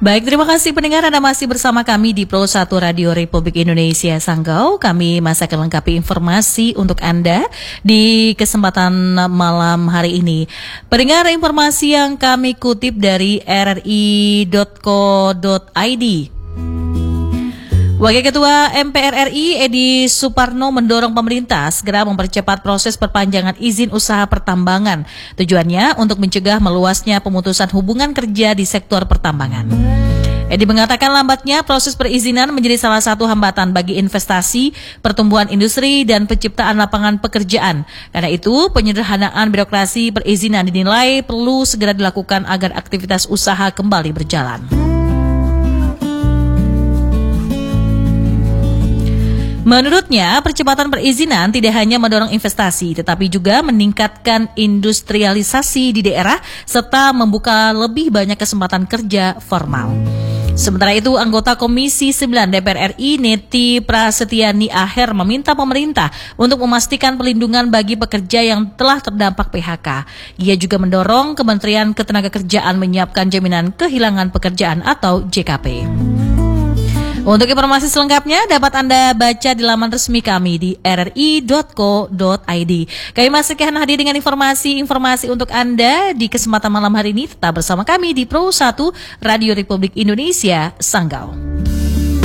Baik, terima kasih pendengar, Anda masih bersama kami di Pro 1 Radio Republik Indonesia Sanggau. Kami masih akan lengkapi informasi untuk Anda di kesempatan malam hari ini. Pendengar, informasi yang kami kutip dari rri.co.id. Wakil Ketua MPR RI Edi Suparno mendorong pemerintah segera mempercepat proses perpanjangan izin usaha pertambangan. Tujuannya untuk mencegah meluasnya pemutusan hubungan kerja di sektor pertambangan. Edi mengatakan lambatnya proses perizinan menjadi salah satu hambatan bagi investasi, pertumbuhan industri, dan penciptaan lapangan pekerjaan. Karena itu, penyederhanaan birokrasi perizinan dinilai perlu segera dilakukan agar aktivitas usaha kembali berjalan. Menurutnya, percepatan perizinan tidak hanya mendorong investasi, tetapi juga meningkatkan industrialisasi di daerah serta membuka lebih banyak kesempatan kerja formal. Sementara itu, anggota Komisi 9 DPR RI Neti Prasetyani Aher meminta pemerintah untuk memastikan perlindungan bagi pekerja yang telah terdampak PHK. Ia juga mendorong Kementerian Ketenagakerjaan menyiapkan jaminan kehilangan pekerjaan atau JKP. Untuk informasi selengkapnya dapat Anda baca di laman resmi kami di rri.co.id. Kami masih akan hadir dengan informasi untuk Anda di kesempatan malam hari ini. Tetap bersama kami di Pro 1 Radio Republik Indonesia Sanggau.